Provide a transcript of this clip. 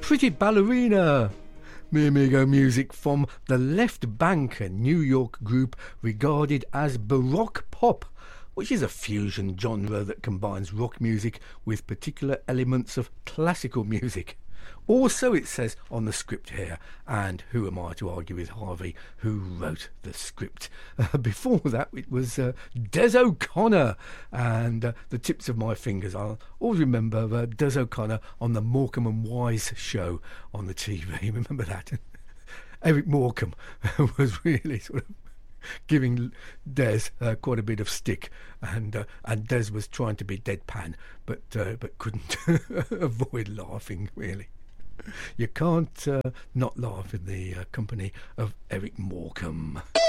Pretty Ballerina. Mi amigo music from the Left Bank, a New York group regarded as Baroque pop, which is a fusion genre that combines rock music with particular elements of classical music. Also, it says on the script here, and who am I to argue with Harvey, who wrote the script? Before that, it was Des O'Connor, and the tips of my fingers. I'll always remember Des O'Connor on the Morecambe and Wise show on the TV. Remember that? Eric Morecambe was really sort of giving Des quite a bit of stick, and Des was trying to be deadpan, but couldn't avoid laughing, really. You can't not laugh in the company of Eric Morecambe.